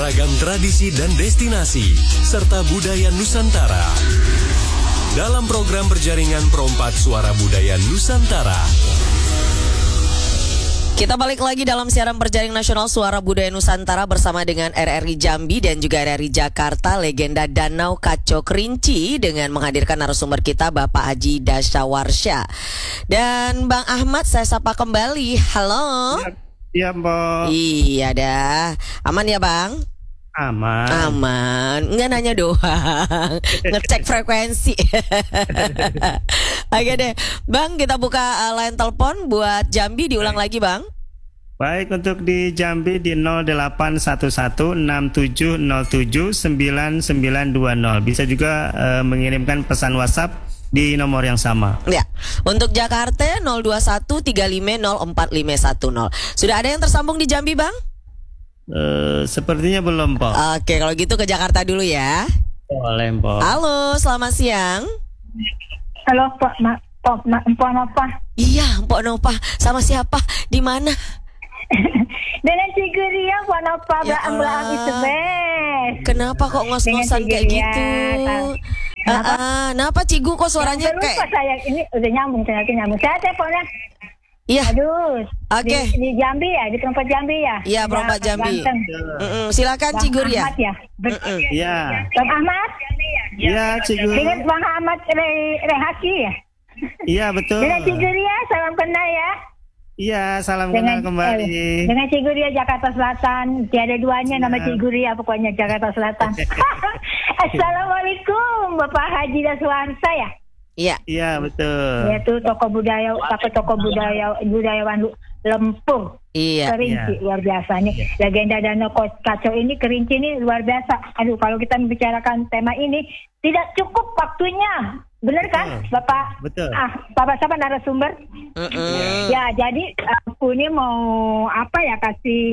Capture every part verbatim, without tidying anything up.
beragam tradisi dan destinasi, serta budaya Nusantara. Dalam program berjaringan Perompak Suara Budaya Nusantara. Kita balik lagi dalam siaran berjaring nasional Suara Budaya Nusantara bersama dengan R R I Jambi dan juga R R I Jakarta, legenda Danau Kaco Kerinci, dengan menghadirkan narasumber kita Bapak Haji Dasawarsya. Dan Bang Ahmad saya sapa kembali. Halo. Iya, Mbak. Iya dah. Aman ya, Bang? Aman. Aman. Nggak nanya doang. Ngecek frekuensi. Oke deh, Bang, kita buka uh, line telepon buat Jambi, diulang lagi, Bang. Baik, untuk di Jambi di nol delapan satu satu enam tujuh nol tujuh sembilan sembilan dua nol. Bisa juga uh, mengirimkan pesan WhatsApp di nomor yang sama. Ya. Untuk Jakarta nol dua satu tiga lima nol empat lima satu nol. Sudah ada yang tersambung di Jambi, Bang? Uh, sepertinya belum, Pak. Oke, kalau gitu ke Jakarta dulu ya. Boleh, Pak. Halo, selamat siang. Halo, Pak, Ma, Pak, Ma, Mpok Nopah. Iya, Mpok Nopah. Sama siapa? Di mana? Dengan Cigu Ria, Pak Nopah, Ya belaan Allah. itu best. Kenapa kok ngos-ngosan Dengan kayak Cigu Ria, gitu? kan. Ah, ah, kenapa Cigu kok suaranya Terus kayak... Pak, saya ini udah nyambung, saya nyambung. Saya teleponnya. Iya. Aduh. Oke. Di, di Jambi ya, di Perompak Jambi ya. Iya, Perompak Jambi. Mm-mm. Silakan Bang Cigu Ria. Ahmad ya. Ber- Mm-mm. Iya. Bang Ahmad. Iya, Cigu. Dengan Bang Ahmad Re, Rehaki ya. Iya, betul. Dengan Cigu Ria, salam kenal ya. Iya, salam kenal kembali. eh, dengan Cigu Ria Jakarta Selatan, tiada duanya nama Cigu Ria pokoknya Jakarta Selatan. Assalamualaikum Bapak Haji Dasawarsya ya. Iya. Iya, betul. Yaitu tokoh budaya, tokoh tokoh budaya budayawan Lempuh. Iya. Kerinci Iya. luar biasa nih. Legenda Danau Kaco ini, Kerinci ini luar biasa. Aduh, kalau kita membicarakan tema ini tidak cukup waktunya. Benar kan, Betul. Bapak? Betul. Ah, Bapak siapa narasumber? Mm-mm. Ya, jadi aku ini mau apa ya, kasih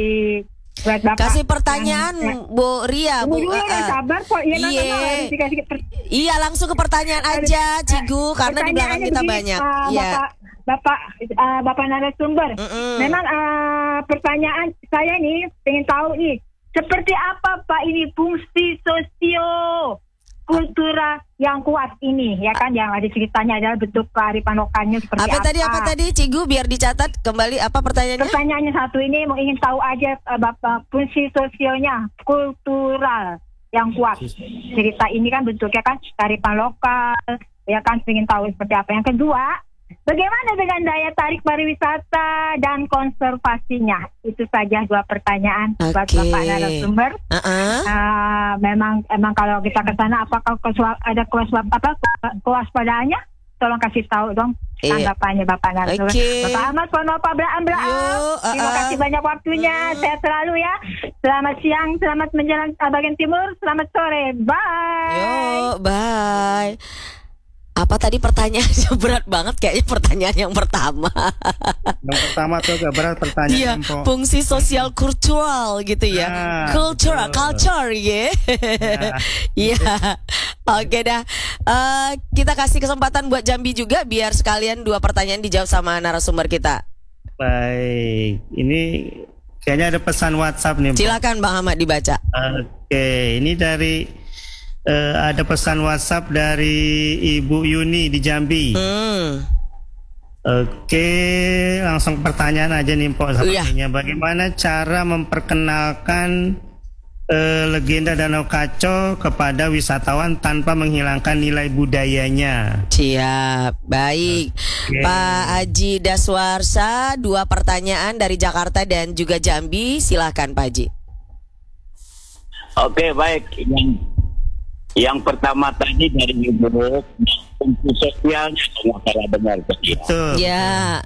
buat Bapak. Kasih pertanyaan, Ya. Bu Ria. Bu, Tunggu dulu uh, ya, uh. sabar kok. Ya, Iya. harus dikasih per- Iya, langsung ke pertanyaan aja, Cigu, karena di belakang Pertanyaannya kita begini, banyak. uh, Iya. Bapak, Bapak, uh, Bapak narasumber. Mm-mm. Memang uh, pertanyaan saya nih, pengen tahu nih, seperti apa Pak ini fungsi sosio kultural yang kuat ini, ya kan? Yang ada ceritanya adalah bentuk kearifan lokalnya seperti Apa apa. tadi, apa tadi, Cigu, biar dicatat kembali apa pertanyaannya? Pertanyaannya satu ini mau ingin tahu aja uh, Bapak fungsi sosionya kultural yang kuat. Cerita ini kan bentuknya kan kearifan lokal, ya kan, ingin tahu seperti apa. Yang kedua, bagaimana dengan daya tarik pariwisata dan konservasinya? Itu saja dua pertanyaan buat Oke. Bapak narasumber. Uh-uh. Uh, memang emang kalau kita ke sana apakah keswa- ada kewaspa- apa kewaspadaannya? Tolong kasih tahu dong Iya. tanggapannya Bapak narasumber. Oke. Bapak Ahmad, Ponapa, Belaam, Belaam. Yuk, Terima uh-uh. kasih banyak waktunya. Hmm. Sehat selalu ya. Selamat siang, selamat menjelang uh, bagian timur, selamat sore. Bye. Yuk, bye. Apa tadi pertanyaannya? Berat banget kayaknya pertanyaan yang pertama. Yang pertama tuh agak berat pertanyaan, Iya, Mpok. fungsi sosial kultural gitu ya. Nah, Culture, betul. culture ya. Iya. Oke dah. Eh, kita kasih kesempatan buat Jambi juga biar sekalian dua pertanyaan dijawab sama narasumber kita. Baik, ini kayaknya ada pesan WhatsApp nih, Mpok. Silakan Bang Ahmad dibaca. Oke, ini dari eh, ada pesan WhatsApp dari Ibu Yuni di Jambi. Hmm. Oke, langsung pertanyaan aja nih, Mpok. Iya. Sepertinya bagaimana cara memperkenalkan eh, legenda Danau Kaco kepada wisatawan tanpa menghilangkan nilai budayanya? Siap, baik. Oke. Pak Haji Dasawarsya, dua pertanyaan dari Jakarta dan juga Jambi. Silakan Pak Haji. Oke, baik. Yang yang pertama tadi dari Ibu, fungsi sosialnya kalau salah dengar tadi. Betul. Ya,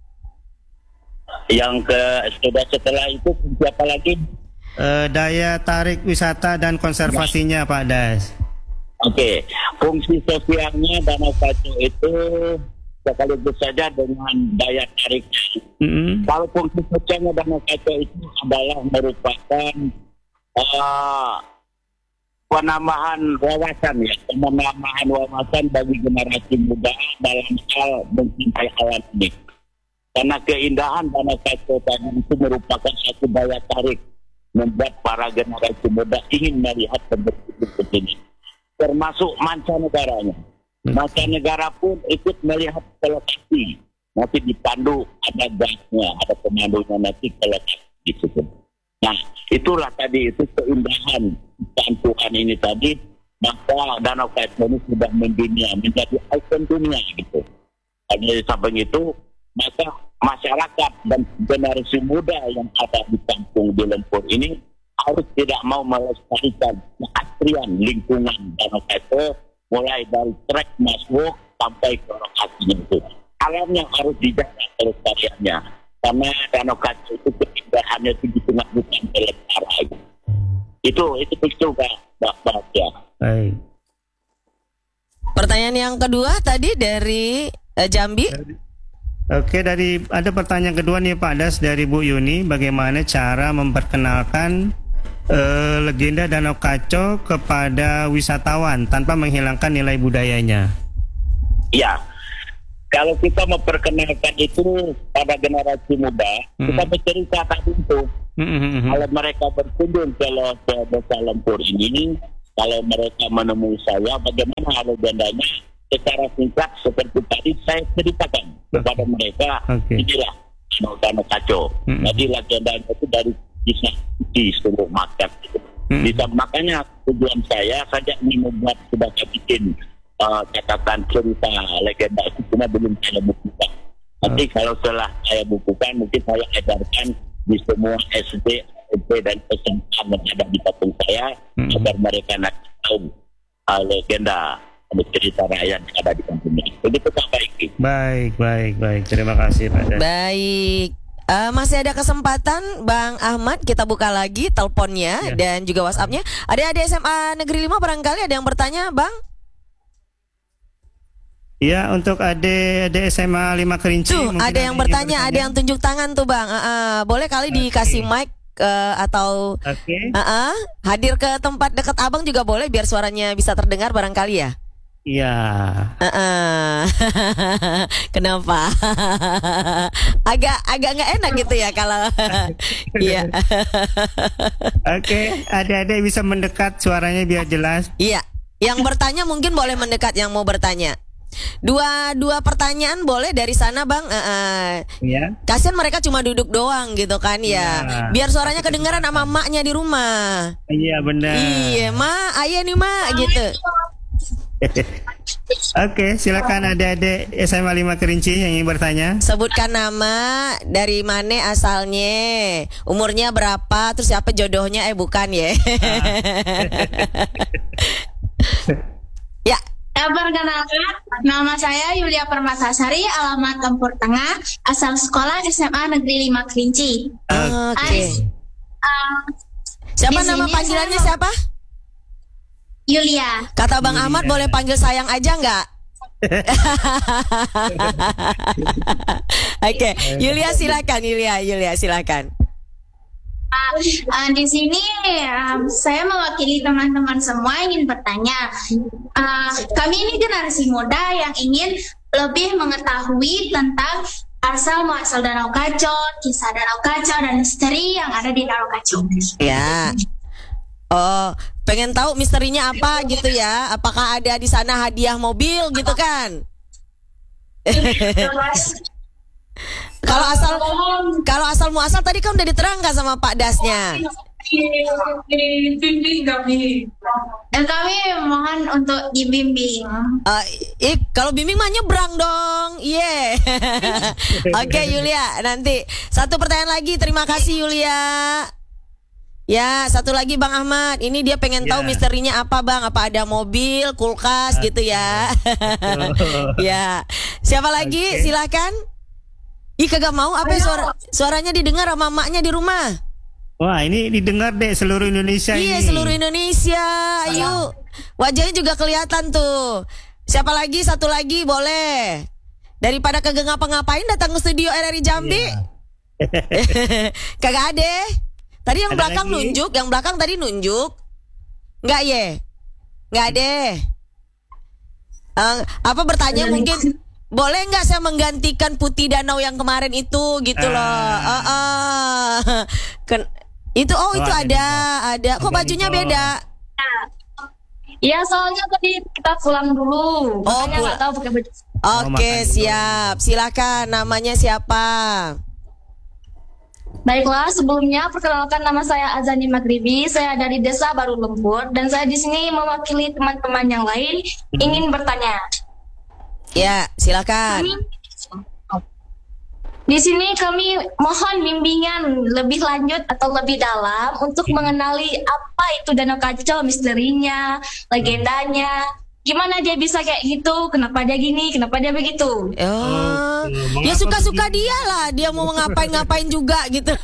Yang ke sudah setelah itu fungsi apa lagi? Eh, daya tarik wisata dan konservasinya, Pak Das. Oke, fungsi sosialnya Danau Kaco itu sekaligus saja dengan daya tariknya. Mm-mm. Kalau fungsi sosialnya Danau Kaco itu adalah merupakan uh, penambahan wawasan ya, penambahan wawasan bagi generasi muda dalam hal mencintai alam ini. Karena keindahan Danau Kaco tadi itu merupakan satu daya tarik membuat para generasi muda ingin melihat dan berpikir begini. Termasuk mancanegaranya. Mancanegara pun ikut melihat ke lokasi. Nanti dipandu, ada gasnya, ada pemandunya nanti ke lokasi gitu. Nah, itulah tadi, itu keindahan Tuhan ini tadi, maka Danau Kaco ini sudah mendunia, menjadi ikon dunia gitu. Dan dari samping itu, maka masyarakat dan generasi muda yang ada di kampung di Lempur ini harus tidak mau melestarikan keasrian lingkungan Danau Kaco, mulai dari trek masuk sampai ke lokasinya itu. Alamnya harus dijaga kelestariannya, karena Danau Kaco itu keindahannya itu di tengah hutan belantara itu. Itu itu itu Pak ya. Baik. Pertanyaan yang kedua tadi dari uh, Jambi. Oke, dari ada pertanyaan kedua nih Pak Das dari Bu Yuni, bagaimana cara memperkenalkan uh, legenda Danau Kaco kepada wisatawan tanpa menghilangkan nilai budayanya? Ya, kalau kita memperkenalkan itu pada generasi muda, mm-hmm. kita bercerita tadi itu. Mm-hmm. Kalau mereka berkunjung ke Desa Lempur ini, kalau mereka menemui saya, bagaimana legendanya secara singkat seperti tadi saya ceritakan kepada mereka. Okay. Inilah Danau Kaco. Mm-hmm. Jadi legendanya itu dari bisa di seluruh masyarakat. Mm-hmm. Bisa, makanya tujuan saya saja ingin membuat sudah bikin uh, catatan cerita legenda itu, cuma belum saya bukukan. Nanti kalau setelah saya bukukan, mungkin saya edarkan di semua S D, S D dan S M A yang ada di kampung saya, mm-hmm. agar mereka nak tahu uh, legenda cerita rakyat yang ada di kampung ini. Begitu Pak Baiki. Baik, baik, baik. Terima kasih Pak Das. Baik. Uh, masih ada kesempatan Bang Ahmad, kita buka lagi teleponnya ya, dan juga WhatsApp-nya. Ada-ada S M A Negeri lima barangkali ada yang bertanya, Bang? Ya, untuk adik-adik S M A lima Kerinci. Tuh, ada yang bertanya, ada yang tunjuk tangan tuh Bang. Uh, uh, boleh kali okay. dikasih mic uh, atau okay. uh, uh, hadir ke tempat dekat Abang juga boleh biar suaranya bisa terdengar barangkali ya. Iya. Uh, uh. Kenapa? agak agak nggak enak gitu ya kalau. Iya. Oke, adik-adik bisa mendekat suaranya biar jelas. Iya. Yang bertanya mungkin boleh mendekat yang mau bertanya. Dua dua pertanyaan boleh dari sana Bang. Uh, uh. Ya. Kasian mereka cuma duduk doang gitu kan ya. Ya. Biar suaranya kedengaran sama maknya di rumah. Iya benar. Iya, Ma, ayah nih Ma gitu. Oke, silakan adik-adik S M A lima Kerinci yang ingin bertanya. Sebutkan nama, dari mana asalnya, umurnya berapa, terus siapa jodohnya, eh bukan ya. Ya. Perkenalkan, nama saya Yulia Permatasari, alamat Lempur Tengah, asal sekolah S M A Negeri lima Kerinci. Oke. Okay. Uh, siapa nama panggilannya saya... siapa? Yulia. Kata Bang Yulia. Ahmad boleh panggil sayang aja nggak? Oke, okay. Yulia silakan, Yulia, Yulia silakan. Uh, uh, di sini uh, saya mewakili teman-teman semua ingin bertanya. Uh, kami ini generasi muda yang ingin lebih mengetahui tentang asal muasal Danau Kaco, kisah Danau Kaco dan misteri yang ada di Danau Kaco. Ya. Oh, pengen tahu misterinya apa gitu ya? Apakah ada di sana hadiah mobil gitu kan? Kalau asal kalau asal muasal tadi kan udah diterangkan sama Pak Dasnya. Dan kami mohon untuk dibimbing. Uh, eh, kalau bimbing mah nyebrang dong. Iya. Yeah. Oke, okay, Yulia, nanti satu pertanyaan lagi. Terima kasih Yulia. Ya, satu lagi Bang Ahmad. Ini dia pengen yeah. tahu misterinya apa Bang? Apa ada mobil, kulkas gitu ya? Ya. Siapa lagi? Okay. Silakan. Ih kagak mau apa ya suara suaranya didengar sama maknya di rumah. Wah ini didengar deh seluruh Indonesia. Iya ini. seluruh Indonesia. Ayo wajahnya juga kelihatan tuh. Siapa lagi? Satu lagi boleh. Daripada kagak ngapa-ngapain datang ke studio R R I Jambi. Yeah. Kagak ada. Tadi yang ada belakang lagi? Nunjuk, yang belakang tadi nunjuk. Enggak ye? Enggak ada. Uh, apa bertanya mungkin? Boleh nggak saya menggantikan Putih Danau yang kemarin itu gitu loh. Uh, uh. Ken- Itu oh, Oh, itu ada ada, ada. Kok Ada bajunya Niko. beda? Ya soalnya tadi kita pulang dulu. Oh, Makanya pulang. nggak tahu pakai baju. Oh, Oke, makan dulu. siap. Silakan, namanya siapa? Baiklah, sebelumnya perkenalkan nama saya Azani Magribi. Saya dari Desa Baru Lembur dan saya di sini mewakili teman-teman yang lain ingin bertanya. Ya, silakan. Kami di sini kami mohon bimbingan lebih lanjut atau lebih dalam untuk mengenali apa itu Danau Kacau, misterinya, legendanya. Gimana dia bisa kayak gitu? Kenapa dia gini? Kenapa dia begitu? Oh, Oke, ya mengapa suka-suka begitu? dia lah. Dia mau ngapain-ngapain juga gitu.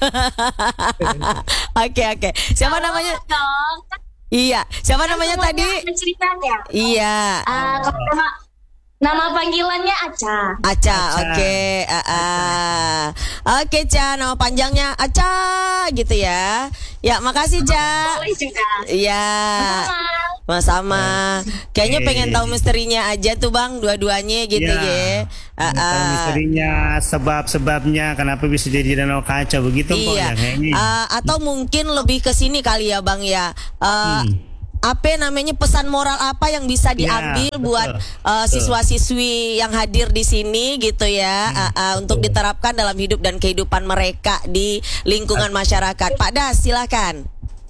Oke, oke. Siapa namanya? Dong, Iya, siapa namanya semuanya tadi? ada ceritanya. Iya, Ah, kalau nama, nama panggilannya Aca. Aca. Aca. Oke, ah, ah. Oke, Ca. Nama panjangnya Aca gitu ya. Ya, makasih, Ca. Boleh juga. Iya. Sama. Sama. Kayaknya Oke. pengen tahu misterinya aja tuh, Bang, dua-duanya gitu ya. Ah, Tahu ah. misterinya, sebab-sebabnya kenapa bisa jadi Danau Kacau begitu kok Iya. ya kayaknya. Ah, atau mungkin lebih ke sini kali ya, Bang ya. Ah, Hmm. Apa namanya pesan moral apa yang bisa Ya, diambil betul. buat uh, Betul. siswa-siswi yang hadir di sini gitu ya, Hmm, uh, uh, untuk diterapkan dalam hidup dan kehidupan mereka di lingkungan masyarakat. Pak Das, silakan.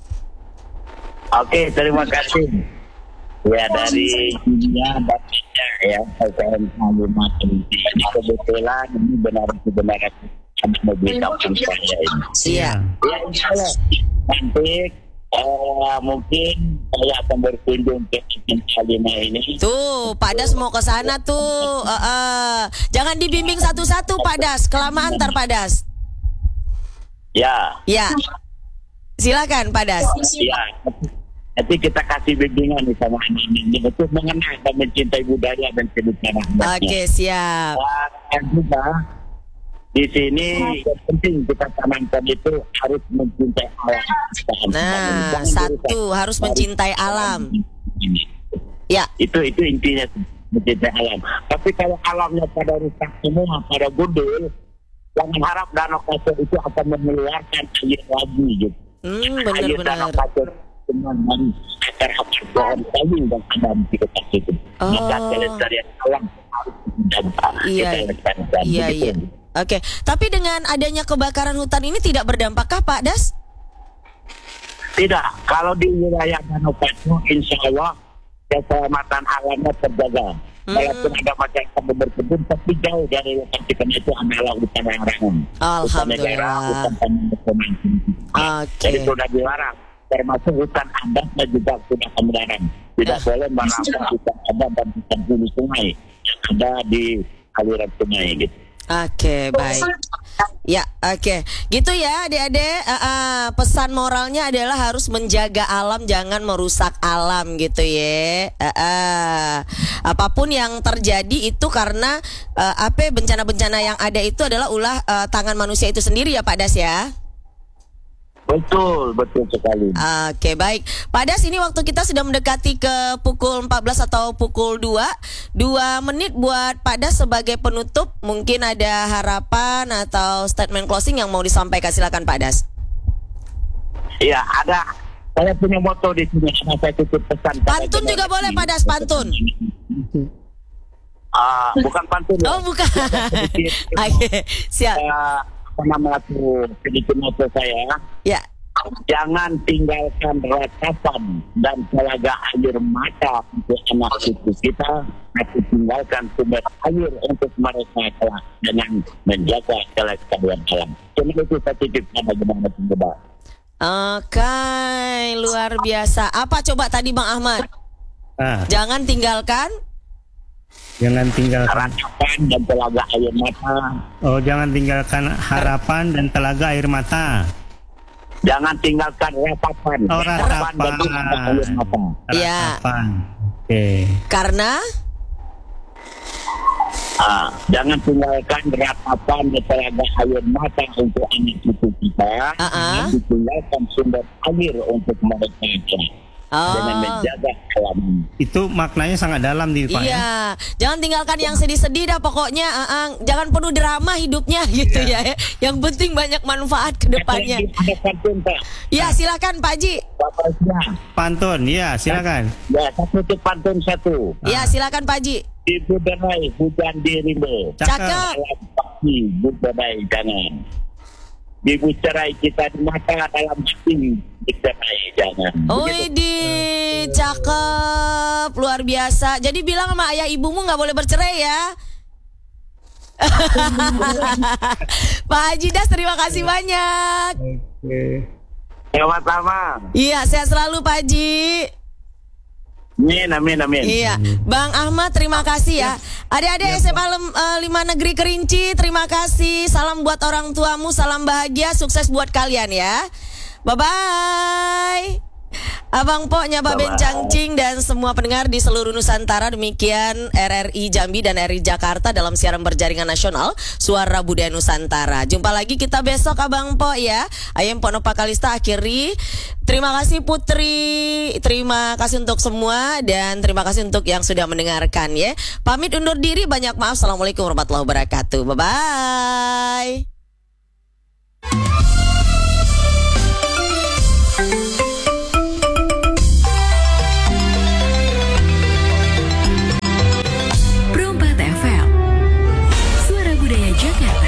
Oke, terima kasih. Ya dari dunia baca ya, P K M Kalimantan ini kebetulan ini benar-benar ada mobil kampung saya ini. Iya. Ya, insya Allah nanti eh, mungkin saya akan berkunjung ke Kalimah ini. Tuh, Pak Das mau ke sana tuh. Uh, uh. Jangan dibimbing satu-satu, Pak Das. Kelamaan ntar, Pak Das. Ya, Ya. Silakan, Pak Das. ya. Nanti kita kasih bimbingan nih sama ini untuk mengenal dan mencintai budaya dan kehidupan rakyatnya. Oke, siap. Dan juga di sini yang penting kita tanamkan itu harus mencintai alam. Nah, Jangan satu merusak harus mencintai alam. Ya. Itu itu intinya tuh, mencintai alam. Tapi kalau alamnya pada rusak semua, pada gundul, jangan harap Danau Kacau itu akan mengeluarkan air lagi gitu. Hmm, Air Danau benar-benar. Kacau dengan akar-akar pohon kayu dan ada di dekat situ. Oh. Maka kelestarian alam harus dijaga. Iya, Kita lestarikan. Iya, Begitu. iya. Oke, tapi dengan adanya kebakaran hutan ini tidak berdampakkah, Pak Das? Tidak, kalau di wilayah Danau Kacau, insya Allah keselamatan alamnya terjaga. Hmm. Walaupun ada masyarakat yang berkebun, tapi jauh dari lokasi karena itu adalah hutan larangan. Hutan negara, Alhamdulillah. hutan taman Oke. Jadi sudah dilarang, termasuk hutan adatnya juga sudah kami larang. Tidak Ah. boleh merampas hutan adat dan hutan hulu sungai yang ada di aliran sungai gitu. Oke, baik. Ya, oke. Gitu ya, adik-adik. Uh, uh, pesan moralnya adalah harus menjaga alam, jangan merusak alam gitu ya. Uh, uh. Apapun yang terjadi itu karena uh, apa bencana-bencana yang ada itu adalah ulah uh, tangan manusia itu sendiri ya, Pak Das ya. Betul, betul sekali. Oke, baik. Pak Das, ini waktu kita sudah mendekati ke pukul empat belas atau pukul dua. Dua menit buat Pak Das sebagai penutup. Mungkin ada harapan atau statement closing yang mau disampaikan. Silakan Pak Das. Iya, ada. Saya punya moto di sini, karena saya titip pesan. pada Pantun juga generasi. boleh Pak Das, pantun. Ah, bukan pantun. ya. Oh, bukan. Sedikit, Oke, siap. eh, apa nama itu sedikit moto saya. Ya. Jangan tinggalkan ratapan dan telaga air mata untuk anak cucu kita, tapi tinggalkan sumber air untuk mereka kelak dengan menjaga kelestarian alam. Cuma itu saya titip pada generasi muda. Oke, luar biasa. Apa coba tadi Bang Ahmad? Ah, Jangan tinggalkan. jangan tinggalkan. Ratapan dan telaga air mata. Oh, jangan tinggalkan harapan dan telaga air mata. Jangan tinggalkan ratapan. Oh, Harapan dan ratapan. telaga air mata. Iya. Harapan. Oke. Karena Ah, jangan tinggalkan ratapan dan telaga air mata untuk anak cucu kita. Ah, ah. Tapi tinggalkan sumber air untuk mereka. Oh. dengan menjaga alam. Itu maknanya sangat dalam nih Pak ya. Iya, jangan tinggalkan yang sedih-sedih dah pokoknya. Aang. Jangan penuh drama hidupnya gitu ya. Yang penting banyak manfaat ke depannya. Ada pantun, Pak. Ya, silakan Pak Haji. Bapaknya. Pantun, ya silakan. Ya, satu tutup pantun satu. Ya, silakan Pak Haji. Ibu derai hujan dirimu. Cakep. Dalam pasti budaya jangan. Ibu cerai kita di mata, dalam hati dicerai jangan. Widih, cakep, luar biasa. Jadi bilang sama ayah ibumu nggak boleh bercerai ya. Pak Haji Das, terima kasih banyak. Sama-sama. Iya, sehat selalu Pak Haji. Amin, amin, amin. Iya, Bang Ahmad terima kasih ya. Adik-adik S M A Lem- eh, lima Negeri Kerinci, terima kasih. Salam buat orang tuamu, salam bahagia, sukses buat kalian ya. Bye-bye. Abang Po, Nyaba Ben Cangcing dan semua pendengar di seluruh Nusantara, demikian R R I Jambi dan R R I Jakarta dalam siaran berjaringan nasional Suara Budaya Nusantara. Jumpa lagi kita besok Abang Po ya. Ayam Po Nopa Kalista akhiri. Terima kasih Putri, terima kasih untuk semua dan terima kasih untuk yang sudah mendengarkan ya. Pamit undur diri, banyak maaf. Assalamualaikum warahmatullahi wabarakatuh. Bye bye.